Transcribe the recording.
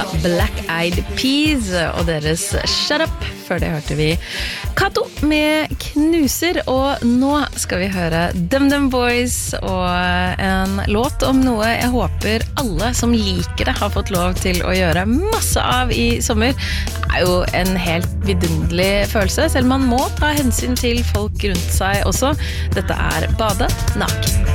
Black Eyed Peas og deres Shut Up. Før det hørte vi Kato med Knuser, og nå skal vi høre DumDum Boys og en låt om noe jeg håper alle som liker det har fått lov til å gjøre masse av i sommer. Det jo en helt vidunderlig følelse, selv om man må ta hensyn til folk rundt seg også. Dette Bade naken.